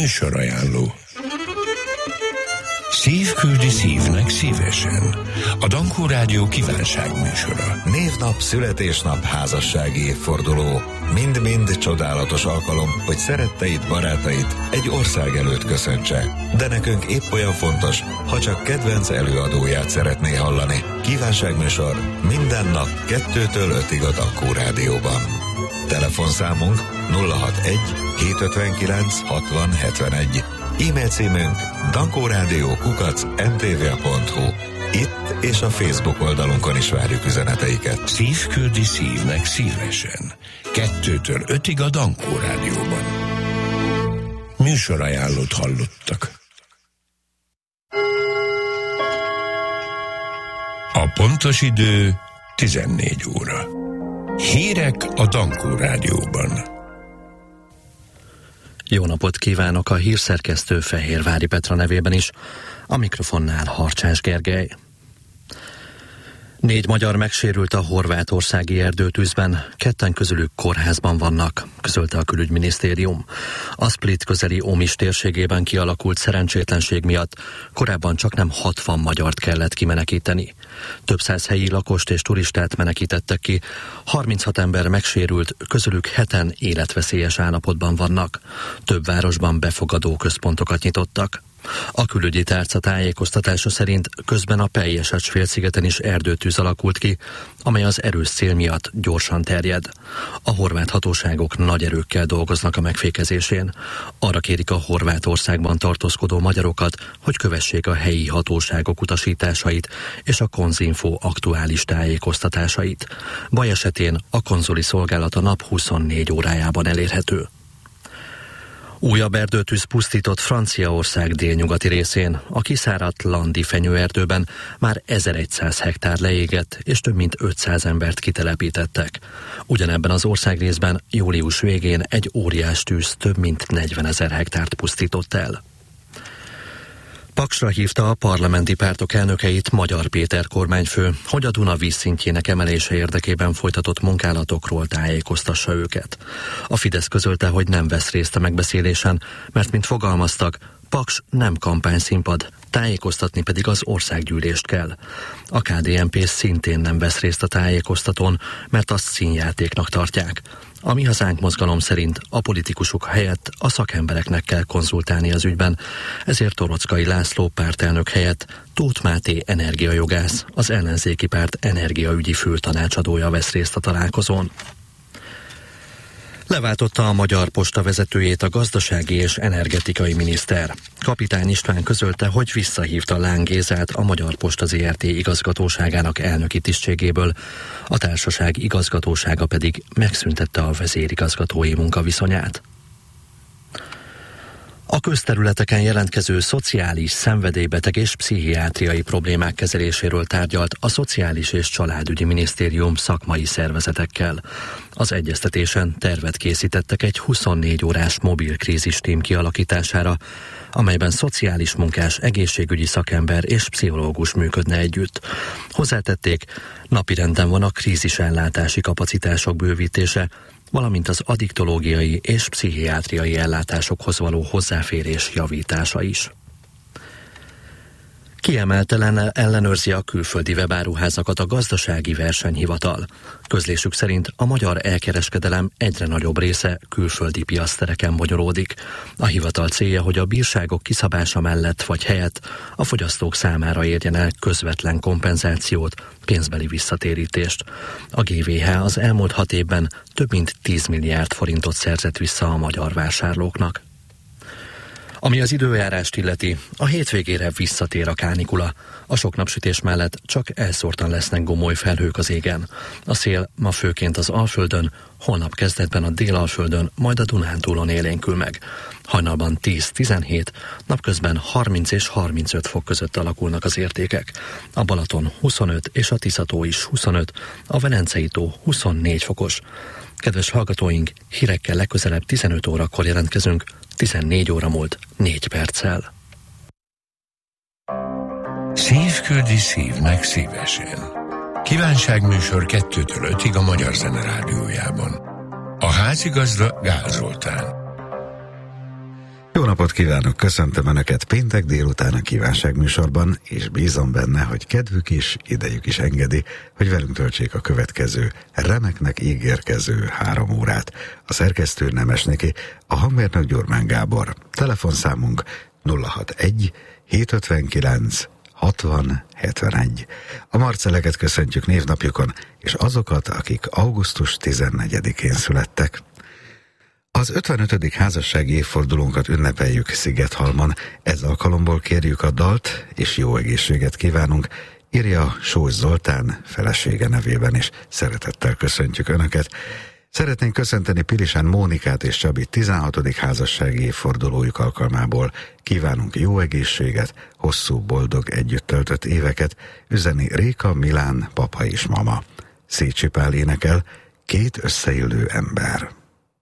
Műsorajánló. Szív küldi szívnek szívesen. A Dankó Rádió kívánságműsora. Névnap, születésnap, házassági évforduló. Mind-mind csodálatos alkalom, hogy szeretteid, barátait egy ország előtt köszöntse. De nekünk épp olyan fontos, ha csak kedvenc előadóját szeretné hallani. Kívánságműsor minden nap 2-től 5-ig a Dankó Rádióban. Telefonszámunk 061 759 60 71. E-mail címünk dankoradio@mtva.hu. Itt és a Facebook oldalunkon is várjuk üzeneteiket. Szív küldi szívnek szívesen. 2-től 5-ig a Dankó Rádióban. Műsorajánlót hallottak. A pontos idő 14 óra. Hírek a Dankó Rádióban. Jó napot kívánok a hírszerkesztő Fehérvári Petra nevében is, a mikrofonnál Harcsás Gergely. 4 magyar megsérült a horvátországi erdőtűzben, 2 közülük kórházban vannak, közölte a külügyminisztérium. A Split közeli Omis térségében kialakult szerencsétlenség miatt korábban csaknem 60 magyart kellett kimenekíteni. Több száz helyi lakost és turistát menekítettek ki, 36 ember megsérült, közülük 7-en életveszélyes állapotban vannak. Több városban befogadó központokat nyitottak. A külügyi tárca tájékoztatása szerint közben a Pelješac-félszigeten is erdőtűz alakult ki, amely az erős szél miatt gyorsan terjed. A horvát hatóságok nagy erőkkel dolgoznak a megfékezésén. Arra kérik a Horvátországban tartózkodó magyarokat, hogy kövessék a helyi hatóságok utasításait és a Konzinfo aktuális tájékoztatásait. Baj esetén a konzuli szolgálat a nap 24 órájában elérhető. Újabb erdőtűz pusztított Franciaország délnyugati részén. A kiszáradt landi fenyőerdőben már 1100 hektár leégett, és több mint 500 embert kitelepítettek. Ugyanebben az országrészben július végén egy óriás tűz több mint 40 000 hektárt pusztított el. Paksra hívta a parlamenti pártok elnökeit Magyar Péter kormányfő, hogy a Duna vízszintjének emelése érdekében folytatott munkálatokról tájékoztassa őket. A Fidesz közölte, hogy nem vesz részt a megbeszélésen, mert mint fogalmaztak, Paks nem kampányszínpad, tájékoztatni pedig az országgyűlést kell. A KDNP szintén nem vesz részt a tájékoztatón, mert azt színjátéknak tartják. A Mi Hazánk mozgalom szerint a politikusok helyett a szakembereknek kell konzultálni az ügyben, ezért Torockai László pártelnök helyett Tóth Máté energiajogász, az ellenzéki párt energiaügyi főtanácsadója vesz részt a találkozón. Leváltotta a Magyar Posta vezetőjét a gazdasági és energetikai miniszter. Kapitány István közölte, hogy visszahívta Láng Gézát a Magyar Posta Zrt. Igazgatóságának elnöki tisztségéből, a társaság igazgatósága pedig megszüntette a vezérigazgatói munkaviszonyát. A közterületeken jelentkező szociális, szenvedélybeteg és pszichiátriai problémák kezeléséről tárgyalt a Szociális és Családügyi Minisztérium szakmai szervezetekkel. Az egyeztetésen tervet készítettek egy 24 órás mobil krízistím kialakítására, amelyben szociális munkás, egészségügyi szakember és pszichológus működne együtt. Hozzátették, napirenden van a krízisellátási kapacitások bővítése, valamint az addiktológiai és pszichiátriai ellátásokhoz való hozzáférés javítása is. Kiemelten ellenőrzi a külföldi webáruházakat a Gazdasági Versenyhivatal. Közlésük szerint a magyar elkereskedelem egyre nagyobb része külföldi piactereken bonyolódik. A hivatal célja, hogy a bírságok kiszabása mellett vagy helyett a fogyasztók számára érjen el közvetlen kompenzációt, pénzbeli visszatérítést. A GVH az elmúlt 6 évben több mint 10 milliárd forintot szerzett vissza a magyar vásárlóknak. Ami az időjárást illeti, a hétvégére visszatér a kánikula. A sok napsütés mellett csak elszórtan lesznek gomoly felhők az égen. A szél ma főként az Alföldön, holnap kezdetben a Délalföldön, majd a Dunántúlon élénkül meg. Hajnalban 10-17, napközben 30 és 35 fok között alakulnak az értékek. A Balaton 25 és a Tiszató is 25, a Velencei tó 24 fokos. Kedves hallgatóink, hírekkel legközelebb 15 órakor jelentkezünk, 14 óra múlt 4 perccel. Szív küldi szívnek szívesen. Kívánságműsor 2-től 5-ig a Magyar Zene Rádiójában. A házigazda Gál Zoltán. Jó napot kívánok, köszöntöm Önöket péntek délután a kívánságműsorban, és bízom benne, hogy kedvük is, idejük is engedi, hogy velünk töltsék a következő, remeknek ígérkező 3 órát. A szerkesztő Nemes Niki, a hangmérnök Gyurmán Gábor. Telefonszámunk 061 759 60 71. A marceleket köszöntjük névnapjukon, és azokat, akik augusztus 14-én születtek. Az 55. házassági évfordulónkat ünnepeljük Szigethalmon. Ez alkalomból kérjük a dalt, és jó egészséget kívánunk, írja Sós Zoltán felesége nevében, és szeretettel köszöntjük Önöket. Szeretnénk köszönteni Pilisán Mónikát és Csabit 16. házassági évfordulójuk alkalmából. Kívánunk jó egészséget, hosszú, boldog, együtt töltött éveket, üzeni Réka, Milán, papa és mama. Szécsi Pál énekel, Két összeillő ember.